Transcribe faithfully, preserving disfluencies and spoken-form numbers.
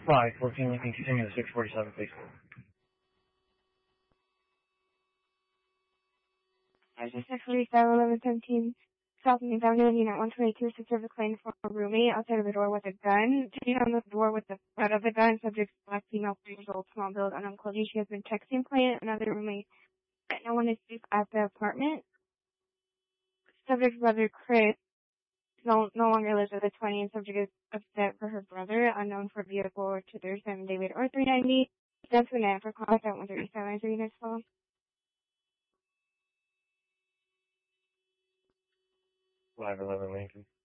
five fourteen Lincoln, continue to six forty-seven, please. I just six forty-seven, eleven seventeen, South Main Avenue, Unit one twenty-two, to serve a claim for a roommate outside of the door with a gun. Sitting on the door with the butt of the gun, subject black female, three years old, small build, unknown clothing. She has been texting client, another roommate, that no one is safe at the apartment. Subject's brother, Chris, no, no longer lives at the twenty, and subject is upset for her brother, unknown for vehicle or two thirty-seven David or three ninety. That's the net for contact at one thirty-seven, three next phone. five eleven Lincoln.